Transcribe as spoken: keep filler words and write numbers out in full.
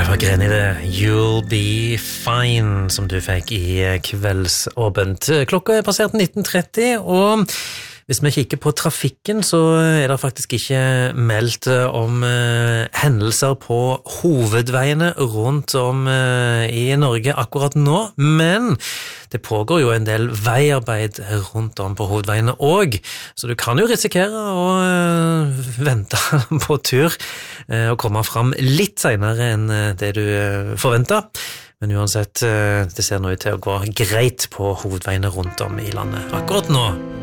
Jeg var gren i det. You'll be fine, som du fikk i kveldsåpent. Klokka er passert nitten tretti, og hvis vi kikker på trafikken, så er det faktisk ikke meldt om eh, hendelser på hovedveiene rundt om eh, i Norge akkurat nå, men det pågår jo en del veiarbeid rundt om på hovedveiene også, så du kan jo risikere å eh, vente på tur eh, og komme fram litt senere enn det du eh, forventet. Men uansett, eh, det ser nå ut til å gå greit på hovedveiene rundt om i landet akkurat nå.